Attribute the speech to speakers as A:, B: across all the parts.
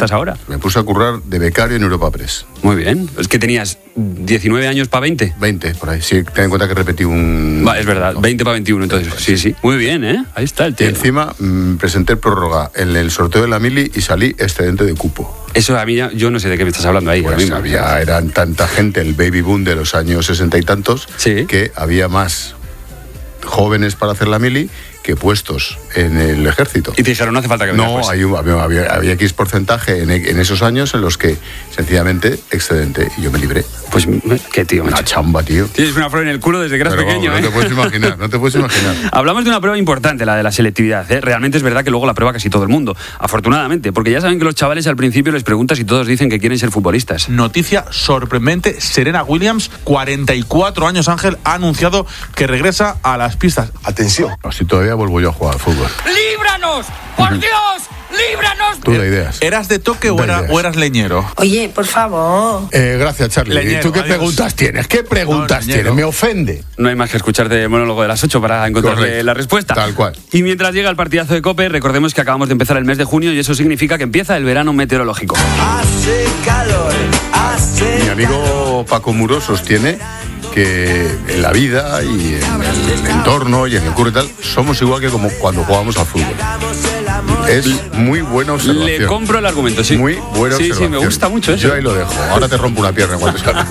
A: estás ahora?
B: Me puse a currar de becario en Europa Press.
A: Muy bien. Es que tenías 19 años para 20.
B: 20, por ahí. Sí, ten en cuenta que repetí un...
A: Es verdad, 20 para 21, entonces. Sí. Muy bien, ¿eh? Ahí está el
B: Y
A: tío.
B: encima presenté prórroga en el sorteo de la mili y salí excedente de cupo.
A: Eso a mí yo no sé de qué me estás hablando ahí.
B: Pues eran tanta gente, el baby boom de los años 60 y tantos, que había más jóvenes para hacer la mili que puestos en el ejército.
A: Y te dijeron, no hace falta que vengas.
B: No, había X porcentaje en esos años en los que, sencillamente, excedente. Y yo me libré.
A: Pues, qué tío, macho.
B: Una chamba, tío.
A: Tienes una flor en el culo desde que eras pequeño,
B: vamos, no te puedes imaginar.
A: Hablamos de una prueba importante, la de la selectividad, ¿eh? Realmente es verdad que luego la prueba casi todo el mundo. Afortunadamente, porque ya saben que los chavales al principio les preguntas y todos dicen que quieren ser futbolistas.
C: Noticia sorprendente, Serena Williams, 44 años, Ángel, ha anunciado que regresa a las pistas.
B: Atención. Así todavía vuelvo yo a jugar al fútbol.
D: ¡Líbranos! ¡Por Dios! ¡Líbranos!
B: Tú de ideas.
C: ¿Eras de toque o eras leñero?
E: Oye, por favor.
B: Gracias, Charlie.
C: Leñero,
B: ¿Y tú qué
C: adiós.
B: preguntas tienes? ¿Qué preguntas tienes? Me ofende.
A: No hay más que escucharte el monólogo de las 8 para encontrarle la respuesta.
B: Tal cual.
A: Y mientras llega el partidazo de COPE, recordemos que acabamos de empezar el mes de junio y eso significa que empieza el verano meteorológico.
F: Hace calor, hace...
B: Mi amigo Paco Muro sostiene que en la vida y en el entorno y en el curro y tal, somos igual que como cuando jugamos al fútbol. Es muy buena observación.
A: Le compro el argumento, sí.
B: Muy buena observación.
A: Sí, me gusta mucho eso.
B: Yo ahí lo dejo. Ahora te rompo una pierna cuando salga.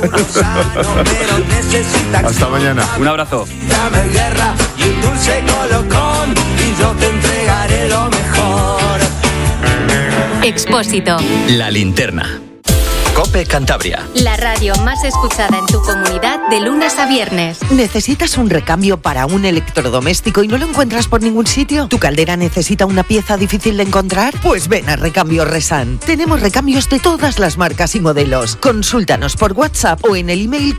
B: Hasta mañana.
A: Un abrazo.
F: Dame guerra y un dulce colocón y yo te entregaré lo mejor.
G: Expósito.
H: La linterna. COPE Cantabria.
G: La radio más escuchada en tu comunidad de lunes a viernes.
I: ¿Necesitas un recambio para un electrodoméstico y no lo encuentras por ningún sitio? ¿Tu caldera necesita una pieza difícil de encontrar? Pues ven a Recambios Resan. Tenemos recambios de todas las marcas y modelos. Consúltanos por WhatsApp o en el email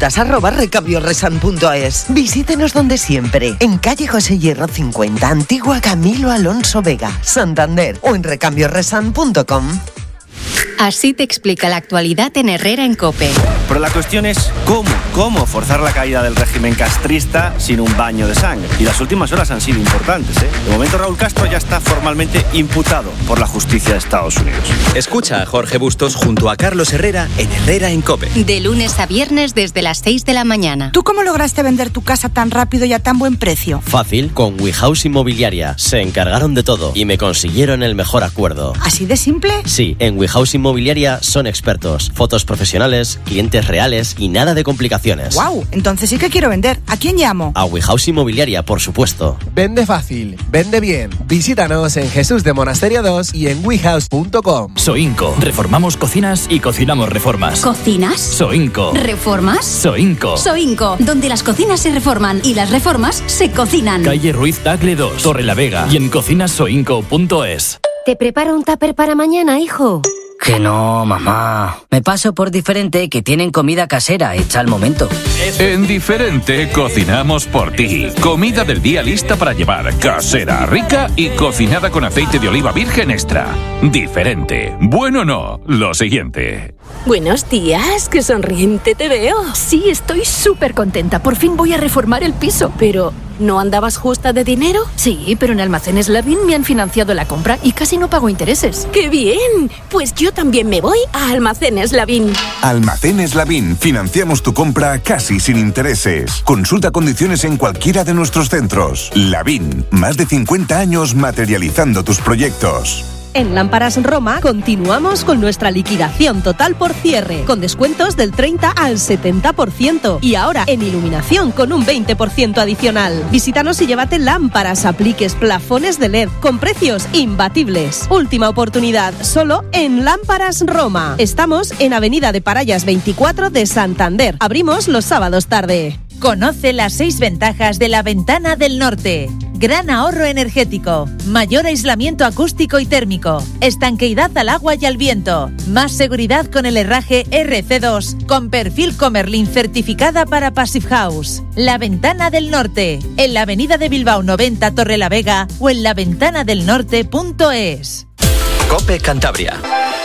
I: consultas@recambiosresan.es. Visítenos donde siempre, en calle José Hierro 50, Antigua Camilo Alonso Vega, Santander, o en recambiosresan.com.
G: Así te explica la actualidad en Herrera en COPE.
J: Pero la cuestión es cómo forzar la caída del régimen castrista sin un baño de sangre. Y las últimas horas han sido importantes, ¿eh? De momento Raúl Castro ya está formalmente imputado por la justicia de Estados Unidos.
H: Escucha a Jorge Bustos junto a Carlos Herrera en Herrera en COPE.
G: De lunes a viernes desde las 6 de la mañana.
K: ¿Tú cómo lograste vender tu casa tan rápido y a tan buen precio?
L: Fácil, con WeHouse Inmobiliaria. Se encargaron de todo y me consiguieron el mejor acuerdo.
K: ¿Así de simple?
L: Sí, en WeHouse Inmobiliaria son expertos. Fotos profesionales, clientes reales y nada de complicaciones.
K: ¡Wow! Entonces sí que quiero vender. ¿A quién llamo?
L: A WeHouse Inmobiliaria, por supuesto.
M: Vende fácil, vende bien. Visítanos en Jesús de Monasterio 2 y en wehouse.com.
N: Soinco. Reformamos cocinas y cocinamos reformas.
O: ¿Cocinas?
N: Soinco.
O: ¿Reformas?
N: Soinco.
O: Soinco, donde las cocinas se reforman y las reformas se cocinan.
N: Calle Ruiz Tagle 2, Torre la Vega y en cocinasoinco.es.
P: ¿Te preparo un tupper para mañana, hijo?
Q: Que no, mamá. Me paso por Diferente, que tienen comida casera hecha al momento.
R: En Diferente cocinamos por ti. Comida del día lista para llevar, casera, rica y cocinada con aceite de oliva virgen extra. Diferente. Bueno, no. Lo siguiente.
S: Buenos días, qué sonriente te veo.
T: Sí, estoy súper contenta. Por fin voy a reformar el piso.
S: Pero, ¿no andabas justa de dinero?
T: Sí, pero en Almacenes Lavín me han financiado la compra y casi no pago intereses.
S: ¡Qué bien! Pues yo también me voy a Almacenes Lavín.
U: Almacenes Lavín. Financiamos tu compra casi sin intereses. Consulta condiciones en cualquiera de nuestros centros. Lavín. Más de 50 años materializando tus proyectos.
V: En Lámparas Roma continuamos con nuestra liquidación total por cierre, con descuentos del 30 al 70% y ahora en iluminación con un 20% adicional. Visítanos y llévate lámparas, apliques, plafones de LED con precios imbatibles. Última oportunidad, solo en Lámparas Roma. Estamos en Avenida de Parayas 24 de Santander. Abrimos los sábados tarde.
W: Conoce las 6 ventajas de la Ventana del Norte. Gran ahorro energético, mayor aislamiento acústico y térmico, estanqueidad al agua y al viento, más seguridad con el herraje RC2, con perfil Comerlin certificada para Passive House. La Ventana del Norte, en la avenida de Bilbao 90 Torrelavega o en laventanadelnorte.es.
H: COPE Cantabria.